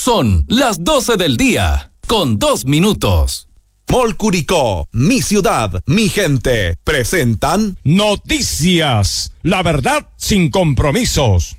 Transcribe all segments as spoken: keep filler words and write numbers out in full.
Son las doce del día, con dos minutos. Mall Curicó, mi ciudad, mi gente, presentan Noticias, la verdad sin compromisos.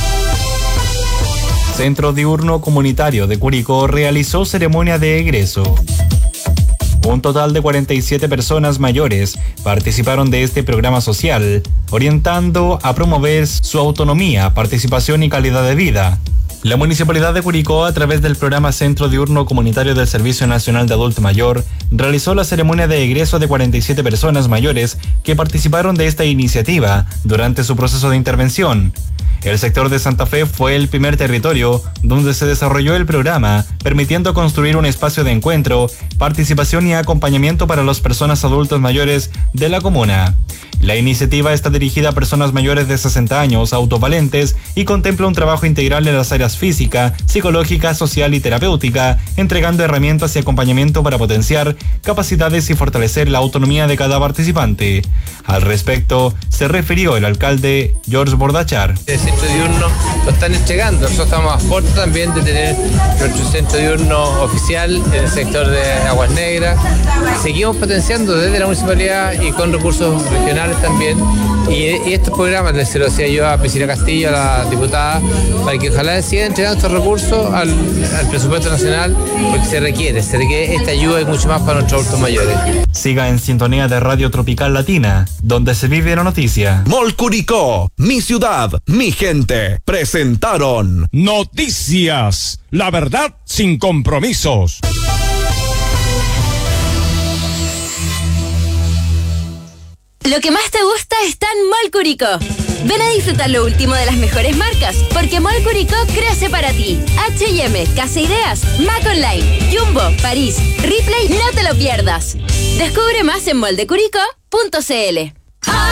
Centro Diurno Comunitario de Curicó realizó ceremonia de egreso. Un total de cuarenta y siete personas mayores participaron de este programa social, orientando a promover su autonomía, participación y calidad de vida. La Municipalidad de Curicó, a través del programa Centro Diurno Comunitario del Servicio Nacional de Adulto Mayor, realizó la ceremonia de egreso de cuarenta y siete personas mayores que participaron de esta iniciativa durante su proceso de intervención. El sector de Santa Fe fue el primer territorio donde se desarrolló el programa, permitiendo construir un espacio de encuentro, participación y acompañamiento para las personas adultas mayores de la comuna. La iniciativa está dirigida a personas mayores de sesenta años, autovalentes, y contempla un trabajo integral en las áreas física, psicológica, social y terapéutica, entregando herramientas y acompañamiento para potenciar capacidades y fortalecer la autonomía de cada participante. Al respecto, se refirió el alcalde George Bordachar. El centro diurno lo están entregando. Nosotros estamos a puerto también de tener nuestro centro diurno oficial en el sector de Aguas Negras. Seguimos potenciando desde la municipalidad y con recursos regionales también. Y, y estos programas les se los decía yo a Priscila Castillo, a la diputada, para que ojalá sigan entregando estos recursos al, al presupuesto nacional, porque se requiere, se requiere esta ayuda y mucho más para nuestros adultos mayores. Siga en sintonía de Radio Tropical Latina, donde se vive la noticia. Mall Curicó, mi ciudad, mi gente, presentaron Noticias, la verdad sin compromisos. Lo que más te gusta está en Mall Curicó. Ven a disfrutar lo último de las mejores marcas, porque Mall Curicó crece para ti. H y M, Casa Ideas, Mac Online, Jumbo, París, Ripley, no te lo pierdas. Descubre más en moldecuricó punto c l.